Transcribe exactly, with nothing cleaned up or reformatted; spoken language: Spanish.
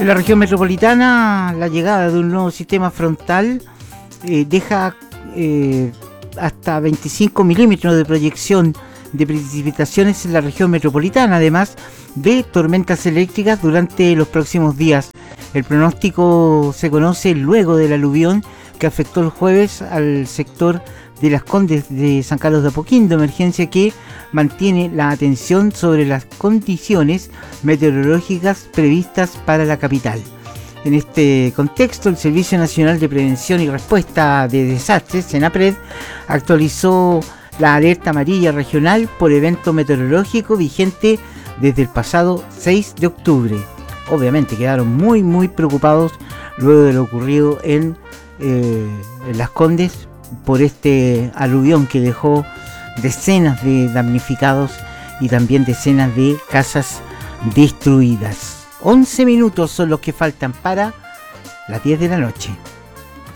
En la región metropolitana, la llegada de un nuevo sistema frontal eh, deja eh, hasta veinticinco milímetros de proyección de precipitaciones en la región metropolitana, además de tormentas eléctricas durante los próximos días. El pronóstico se conoce luego del aluvión que afectó el jueves al sector de Las Condes de San Carlos de Apoquindo, emergencia que mantiene la atención sobre las condiciones meteorológicas previstas para la capital. En este contexto, el Servicio Nacional de Prevención y Respuesta de Desastres, SENAPRED, actualizó la alerta amarilla regional por evento meteorológico vigente desde el pasado seis de octubre. Obviamente quedaron muy muy preocupados luego de lo ocurrido en, eh, en Las Condes por este aluvión que dejó decenas de damnificados y también decenas de casas destruidas. once minutos son los que faltan para las diez de la noche.